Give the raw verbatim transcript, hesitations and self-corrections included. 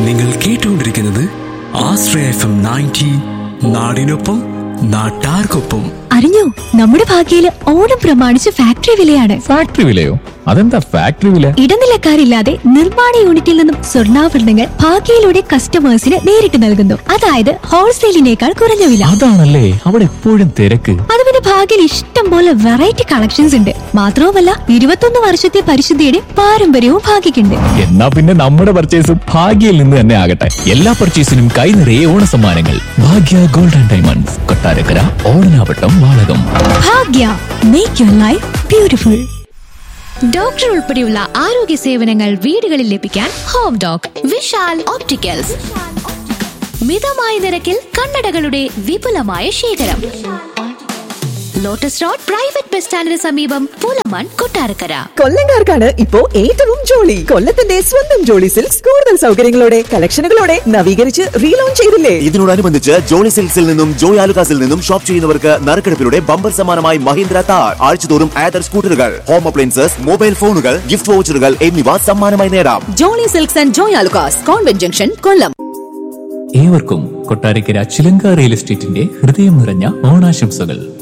നിങ്ങൾ കേട്ടുകൊണ്ടിരിക്കുന്നത് ആശ്രയ F M ninety, നാടിനൊപ്പം നാട്ടാർക്കൊപ്പം. അറിഞ്ഞോ, നമ്മുടെ ഭാഗ്യയില് ഓണം പ്രമാണിച്ച് ഫാക്ടറി വിലയാണ്. ഫാക്ടറി വിലയോ? അതെന്താ ഫാക്ടറി വില? ഇടനിലക്കാരില്ലാതെ നിർമ്മാണ യൂണിറ്റിൽ നിന്നും സ്വർണ്ണാഭരണങ്ങൾ ഭാഗ്യയിലൂടെ കസ്റ്റമേഴ്സിന് നേരിട്ട് നൽകുന്നു. അതായത് ഹോൾസെയിലിനേക്കാൾ കുറഞ്ഞ വില. അതാണല്ലേ അവിടെ എപ്പോഴും തിരക്ക്. അത് പിന്നെ ഭാഗ്യയിൽ ഇഷ്ടം പോലെ വെറൈറ്റി കളക്ഷൻസ് ഉണ്ട്. മാത്രവുമല്ല, ഇരുപത്തൊന്ന് വർഷത്തെ പരിശുദ്ധിയുടെ പാരമ്പര്യവും ഭാഗ്യക്കുണ്ട്. എന്നാ പിന്നെ നമ്മുടെ പർച്ചേസ് ഭാഗ്യയിൽ നിന്ന് തന്നെ ആകട്ടെ. എല്ലാ പർച്ചേസിനും കൈ നിറയെ ഓണ സമ്മാനങ്ങൾ. ഭാഗ്യ gold and diamonds, Kottarakkara, Odanavattam, Valakom. Bhagya, make your life beautiful. Doctor ഉൾപ്പെടെയുള്ള ആരോഗ്യ സേവനങ്ങൾ വീടുകളിൽ ലഭിക്കാൻ ഹോം ഡോക്. വിശാൽ ഓപ്റ്റിക്കൽസ്, മിതമായ നിരക്കിൽ കണ്ണടകളുടെ വിപുലമായ ശേഖരം. ലോട്ടസ് റോഡ് പ്രൈവറ്റ് ബസ് സ്റ്റാൻഡിന് സമീപം, പൂലമൺ, കൊട്ടാരക്കര. കൊല്ലംകാർക്കാണ് ഇപ്പോ ഏറ്റവും ജോളി. കൊല്ലത്തിന്റെ സ്വന്തം ജോളി സിൽക്സ് കൂടുതൽ സൗകര്യങ്ങളോടെ കളക്ഷനുകളോടെ നവീകരിച്ച് റീലോഞ്ച് ചെയ്തില്ലേ? ഇതിനോടനുബന്ധിച്ച് ജോളി സിൽക്സിൽ നിന്നും ജോയ് ആലുകാസിൽ നിന്നും ഷോപ്പ് ചെയ്യുന്നവർക്ക് നറുക്കെടുപ്പിലൂടെ ബമ്പർ സമ്മാനമായി മഹീന്ദ്ര താർ, ആഴ്ചതോറും ആദർ സ്കൂട്ടറുകൾ, ഹോം അപ്ലയൻസസ്, മൊബൈൽ ഫോണുകൾ, ഗിഫ്റ്റ് വൗച്ചറുകൾ എന്നിവ സമ്മാനമായി നേടാം. Jolly silks and Joy Alukkas, convent junction, കൊല്ലം. ഏവർക്കും കൊട്ടാരക്കര ചിലങ്ക റിയൽ എസ്റ്റേറ്റിന്റെ ഹൃദയം നിറഞ്ഞ ഓണാശംസകൾ.